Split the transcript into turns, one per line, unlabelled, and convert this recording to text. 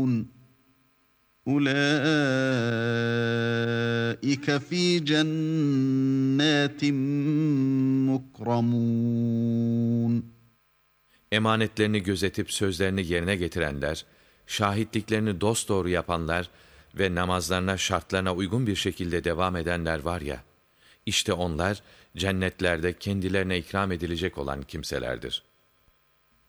أُولَٰئِكَ فِي جَنَّاتٍ مُّكْرَمُونَ.
Emanetlerini gözetip sözlerini yerine getirenler, şahitliklerini dosdoğru yapanlar ve namazlarına şartlarına uygun bir şekilde devam edenler var ya, işte onlar cennetlerde kendilerine ikram edilecek olan kimselerdir.